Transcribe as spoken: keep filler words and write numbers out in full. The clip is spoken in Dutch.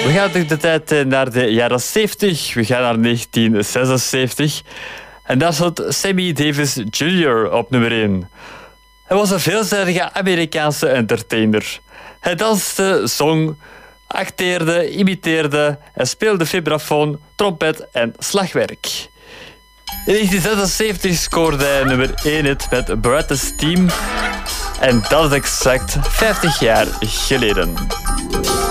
We gaan terug de tijd naar de jaren zeventig. We gaan naar negentien zesenzeventig. En daar stond Sammy Davis junior op nummer één. Hij was een veelzijdige Amerikaanse entertainer. Hij danste, zong, acteerde, imiteerde en speelde vibrafoon, trompet en slagwerk. In negentien zesenzeventig scoorde hij nummer één hit met Beretta's Team. En dat is exact vijftig jaar geleden.